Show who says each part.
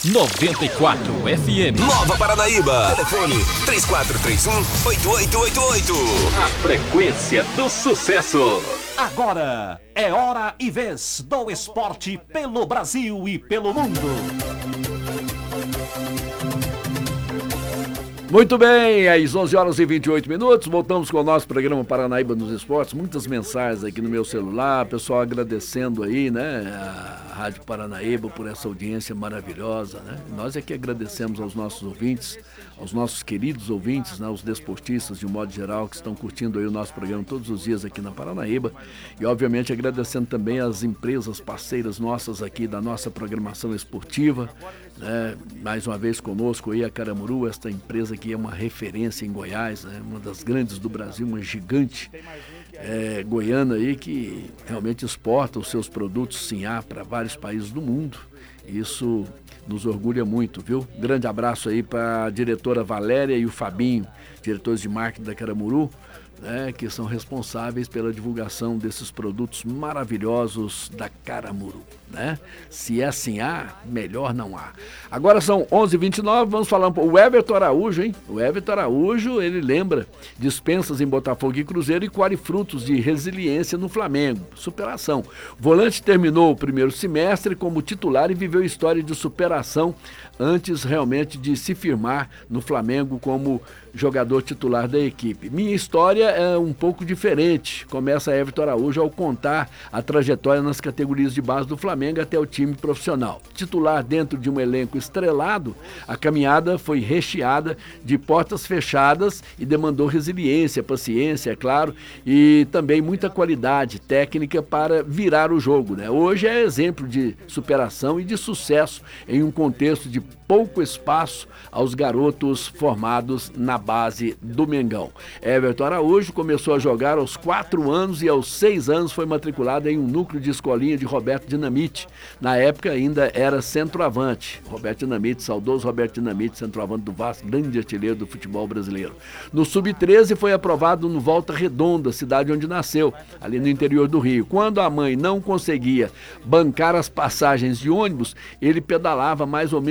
Speaker 1: 94 FM.
Speaker 2: Nova Paranaíba. Telefone 3431-8888.
Speaker 1: A frequência do sucesso.
Speaker 3: Agora é hora e vez do esporte pelo Brasil e pelo mundo.
Speaker 4: Muito bem, às 11h28, voltamos com o nosso programa Paranaíba nos Esportes. Muitas mensagens aqui no meu celular, pessoal agradecendo aí, né, a Rádio Paranaíba por essa audiência maravilhosa, né? Nós é que agradecemos aos nossos ouvintes, aos nossos queridos ouvintes, né, os desportistas de um modo geral, que estão curtindo aí o nosso programa todos os dias aqui na Paranaíba. E obviamente agradecendo também às empresas parceiras nossas aqui da nossa programação esportiva, né? Mais uma vez conosco aí a Caramuru, esta empresa que é uma referência em Goiás, né? Uma das grandes do Brasil, uma gigante goiana aí que realmente exporta os seus produtos Sinhá para vários países do mundo. Isso nos orgulha muito, viu? Grande abraço aí para a diretora Valéria e o Fabinho, diretores de marketing da Caramuru, né, que são responsáveis pela divulgação desses produtos maravilhosos da Caramuru, né? Se é assim melhor não há. Agora são 11h29, vamos falar um pouco. O Everton Araújo, hein? O Everton Araújo, ele lembra dispensas em Botafogo e Cruzeiro e colhe frutos de resiliência no Flamengo. Superação. O volante terminou o primeiro semestre como titular e viveu história de superação antes realmente de se firmar no Flamengo como jogador titular da equipe. Minha história é um pouco diferente. Começa Everton Araújo ao contar a trajetória nas categorias de base do Flamengo até o time profissional. Titular dentro de um elenco estrelado, a caminhada foi recheada de portas fechadas e demandou resiliência, paciência, é claro, e também muita qualidade técnica para virar o jogo, né? Hoje é exemplo de superação e de sucesso em um contexto de pouco espaço aos garotos formados na base do Mengão. Everton Araújo começou a jogar aos 4 anos e aos 6 anos foi matriculado em um núcleo de escolinha de Roberto Dinamite. Na época ainda era centroavante. Roberto Dinamite, saudoso Roberto Dinamite, centroavante do Vasco, grande artilheiro do futebol brasileiro. No Sub-13 foi aprovado no Volta Redonda, cidade onde nasceu, ali no interior do Rio. Quando a mãe não conseguia bancar as passagens de ônibus, ele pedalava mais ou menos